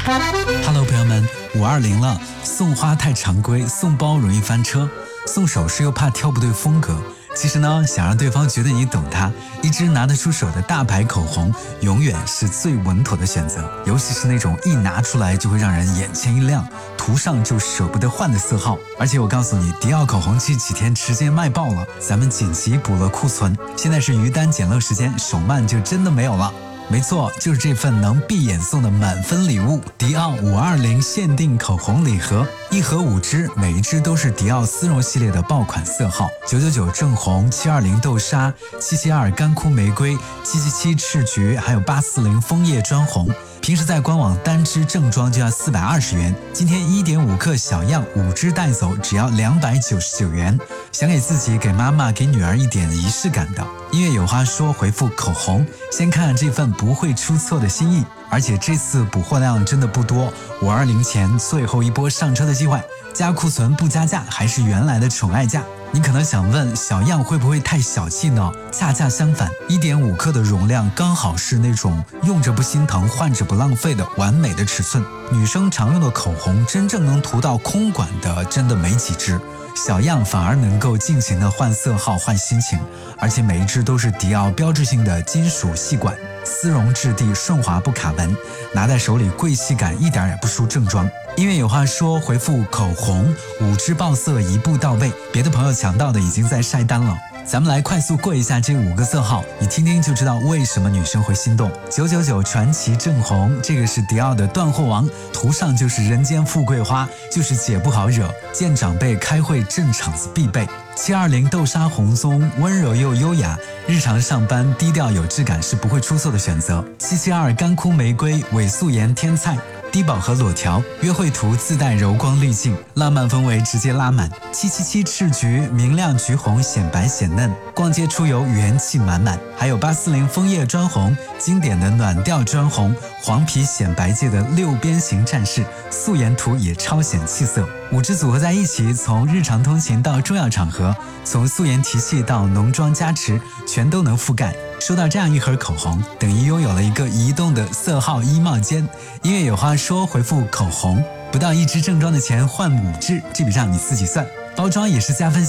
Hello， 朋友们，520了，送花太常规，送包容易翻车，送首饰又怕挑不对风格。其实呢，想让对方觉得你懂他，一支拿得出手的大牌口红永远是最稳妥的选择，尤其是那种一拿出来就会让人眼前一亮，涂上就舍不得换的色号。而且我告诉你，迪奥口红这几天直接卖爆了，咱们紧急补了库存，现在是余单捡漏时间，手慢就真的没有了。没错，就是这份能闭眼送的满分礼物——迪奥520限定口红礼盒，一盒5支，每一支都是迪奥丝绒系列的爆款色号：999正红、720豆沙、772干枯玫瑰、777赤橘，还有840枫叶砖红。平时在官网单支正装就要420元，今天1.5克小样5支带走，只要299元。想给自己、给妈妈、给女儿一点仪式感的，音乐有话说回复口红，先看这份不会出错的心意。而且这次补货量真的不多，520前最后一波上车的机会，加库存不加价，还是原来的宠爱价。你可能想问，小样会不会太小气呢？恰恰相反，1.5克的容量刚好是那种用着不心疼、换着不浪费的完美的尺寸。女生常用的口红，真正能涂到空管的，真的没几支。小样反而能够尽情的换色号、换心情，而且每一支都是迪奥标志性的金属细管，丝绒质地顺滑不卡纹，拿在手里贵气感一点也不输正装。音乐有话说回复口红，5支爆色一步到位，别的朋友抢到的已经在晒单了。咱们来快速过一下这5个色号，你听听就知道为什么女生会心动。999传奇正红，这个是迪奥的断货王，涂上就是人间富贵花，就是姐不好惹，见长辈开会镇场子必备。720豆沙红棕，温柔又优雅，日常上班低调有质感是不会出错的选择。772干枯玫瑰，伪素颜天菜，低饱和裸条，约会图自带柔光滤镜，浪漫氛围直接拉满。777赤橘，明亮橘红，显白显嫩，逛街出游元气满满。还有840枫叶砖红，经典的暖调砖红，黄皮显白界的6边形战士，素颜图也超显气色。5支组合在一起，从日常通勤到重要场合，从素颜提气到浓妆加持，全都能覆盖。收到这样一盒口红，等于拥有了一个移动的色号衣帽间。音乐有话说回复口红，不到1支正装的钱换5支，这笔账你自己算。包装也是加分